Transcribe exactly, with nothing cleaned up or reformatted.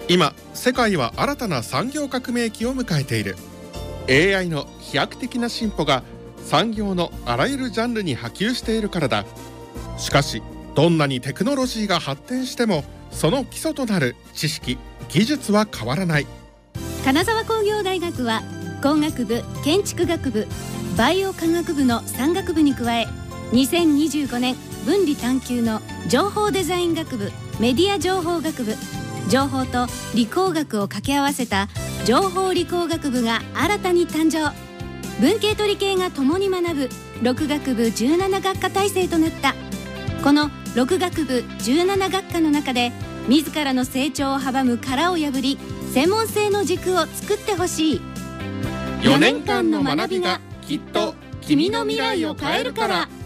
今世界は新たな産業革命期を迎えている。 エーアイ の飛躍的な進歩が産業のあらゆるジャンルに波及しているからだ。しかしどんなにテクノロジーが発展してもその基礎となる知識・技術は変わらない。 金沢工業大学は工学部、建築学部、バイオ科学部のさん学部に加え、にせんにじゅうごねん分離探究の情報デザイン学部、メディア情報学部、情報と理工学を掛け合わせた情報理工学部が新たに誕生。文系と理系が共に学ぶろく学部じゅうなな学科体制となった。このろく学部じゅうなな学科の中で自らの成長を阻む殻を破り、専門性の軸を作ってほしい。 よねんかんの学びがきっと君の未来を変えるから。